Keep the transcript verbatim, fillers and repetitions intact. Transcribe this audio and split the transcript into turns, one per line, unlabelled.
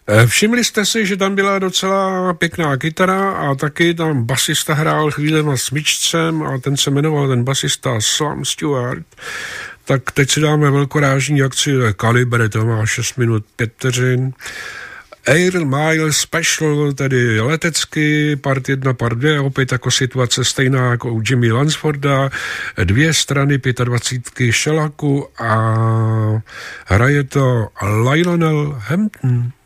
Všimli jste si, že tam byla docela pěkná kytara a taky tam basista hrál chvílema smyčcem a ten se jmenoval, ten basista Slam Stewart. Tak teď si dáme velkorážní akci Kaliber, to má šest minut pět vteřin. Air Mile Special, tedy letecky, part jedna, part dva, opět jako situace stejná jako u Jimmy Lansforda, dvě strany dvacet pět šelaku a hraje to Lionel Hampton.